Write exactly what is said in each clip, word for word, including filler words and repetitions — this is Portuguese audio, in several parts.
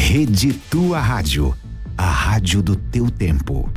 Rede Tua Rádio, a rádio do teu tempo.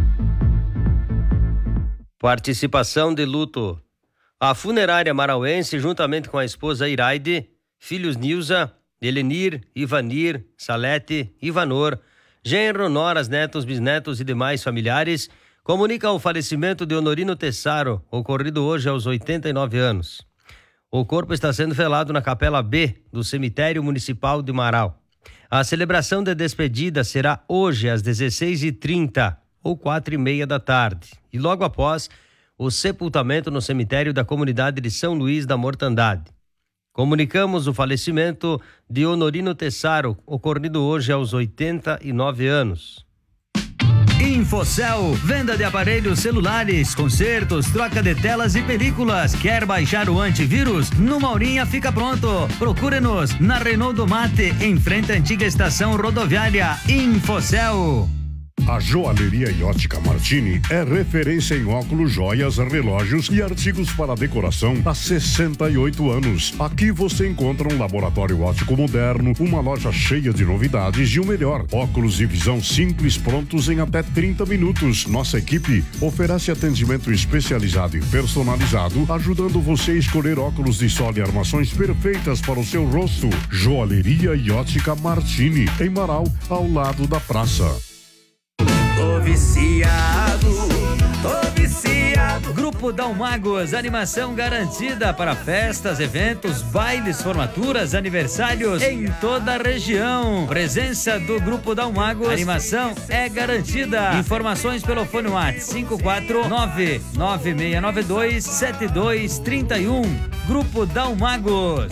Participação de luto. A funerária marauense, juntamente com a esposa Iraide, filhos Nilza, Elenir, Ivanir, Salete, Ivanor, genro, noras, netos, bisnetos e demais familiares, comunica o falecimento de Honorino Tessaro, ocorrido hoje aos oitenta e nove anos. O corpo está sendo velado na Capela B do Cemitério Municipal de Marau. A celebração de despedida será hoje às dezesseis e trinta ou quatro e meia da tarde. E logo após, o sepultamento no cemitério da comunidade de São Luís da Mortandade. Comunicamos o falecimento de Honorino Tessaro, ocorrido hoje aos oitenta e nove anos. Infocel, venda de aparelhos celulares, consertos, troca de telas e películas. Quer baixar o antivírus? No Maurinha fica pronto. Procure-nos na Renault do Mate, em frente à antiga estação rodoviária. Infocel. A Joalheria e Ótica Martini é referência em óculos, joias, relógios e artigos para decoração há sessenta e oito anos. Aqui você encontra um laboratório óptico moderno, uma loja cheia de novidades e o melhor, óculos de visão simples prontos em até trinta minutos. Nossa equipe oferece atendimento especializado e personalizado, ajudando você a escolher óculos de sol e armações perfeitas para o seu rosto. Joalheria e Ótica Martini, em Marau, ao lado da praça. Tô viciado, tô viciado. Grupo Dalmagos, animação garantida para festas, eventos, bailes, formaturas, aniversários em toda a região. Presença do Grupo Dalmagos, animação é garantida. Informações pelo fone WhatsApp cinco quatro nove nove seis nove dois sete dois três um. Grupo Dalmagos.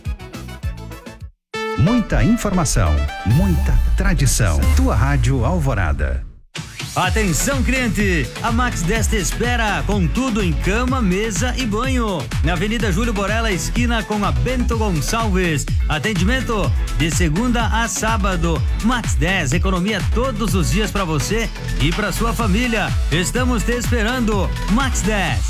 Muita informação, muita tradição. Tua Rádio Alvorada. Atenção, cliente! A Max dez te espera com tudo em cama, mesa e banho. Na Avenida Júlio Borella, esquina com a Bento Gonçalves. Atendimento de segunda a sábado. Max dez, economia todos os dias para você e para sua família. Estamos te esperando. Max dez.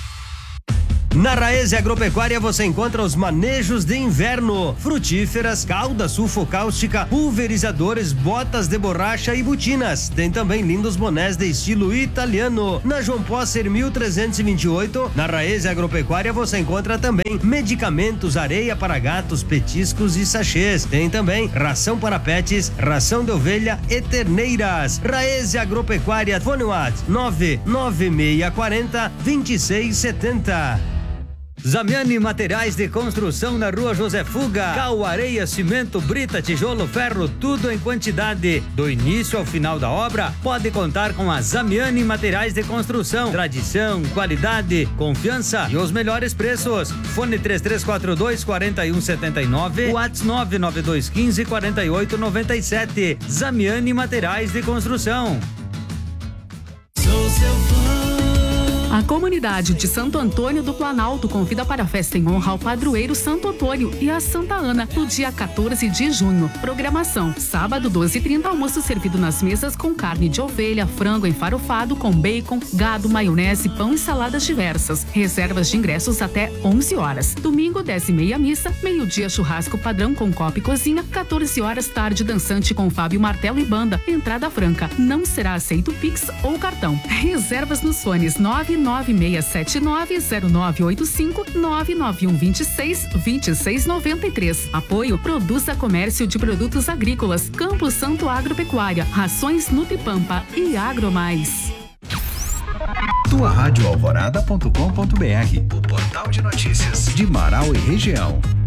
Na Raese Agropecuária você encontra os manejos de inverno, frutíferas, calda sulfocáustica, pulverizadores, botas de borracha e botinas. Tem também lindos bonés de estilo italiano. Na João Posser mil trezentos e vinte e oito, na Raese Agropecuária você encontra também medicamentos, areia para gatos, petiscos e sachês. Tem também ração para pets, ração de ovelha e terneiras. Raese Agropecuária, fone WhatsApp nove nove seis quatro zero dois seis sete zero. Zamiani Materiais de Construção na Rua José Fuga. Cal, areia, cimento, brita, tijolo, ferro, tudo em quantidade. Do início ao final da obra, pode contar com a Zamiani Materiais de Construção. Tradição, qualidade, confiança e os melhores preços. Fone três três quatro dois quatro um sete nove, WhatsApp nove nove dois um cinco quatro oito nove sete. Zamiani Materiais de Construção. Sou seu fã. A comunidade de Santo Antônio do Planalto convida para a festa em honra ao padroeiro Santo Antônio e a Santa Ana no dia quatorze de junho. Programação: sábado doze e trinta, almoço servido nas mesas com carne de ovelha, frango enfarofado com bacon, gado, maionese, pão e saladas diversas. Reservas de ingressos até onze horas. Domingo dez e meia missa, meio-dia churrasco padrão com copa e cozinha, quatorze horas tarde dançante com Fábio Martelo e banda. Entrada franca. Não será aceito Pix ou cartão. Reservas nos fones nove nove seis sete nove zero nove oito cinco, nove nove um dois seis dois seis nove três. Apoio: Produza Comércio de Produtos Agrícolas, Campo Santo Agropecuária, Rações Nutripampa e Agromais. tua rádio alvorada ponto com ponto br, o portal de notícias de Marau e região.